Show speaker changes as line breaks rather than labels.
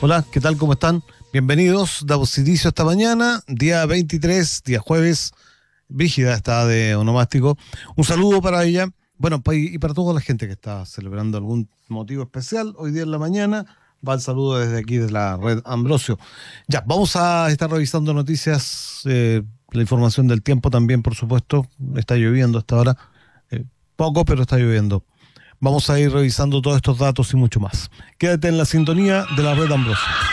Hola, ¿qué tal? ¿Cómo están? Bienvenidos. Damos inicio esta mañana, día 23, día jueves. Brígida está de onomástico. Un saludo para ella. Bueno, y para toda la gente que está celebrando algún motivo especial. Hoy día en la mañana va el saludo desde aquí, de la red Ambrosio. Ya, vamos a estar revisando noticias, la información del tiempo también, por supuesto. Está lloviendo hasta ahora. Poco, pero está lloviendo. Vamos a ir revisando todos estos datos y mucho más. Quédate en la sintonía de la red Ambrosio.